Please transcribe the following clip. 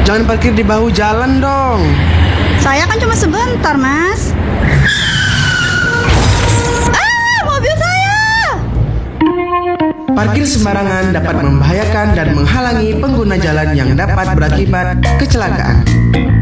Jangan parkir di bahu jalan dong. Saya kan cuma sebentar, Mas. Mobil saya! Parkir sembarangan dapat membahayakan dan menghalangi pengguna jalan yang dapat berakibat kecelakaan.